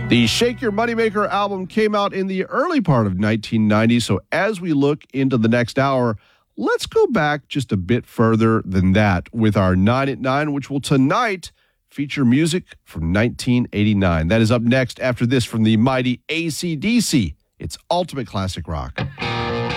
The Shake Your Moneymaker album came out in the early part of 1990, so as we look into the next hour, let's go back just a bit further than that with our 9 at 9, which will tonight feature music from 1989. That is up next after this from the mighty AC/DC. It's Ultimate Classic Rock.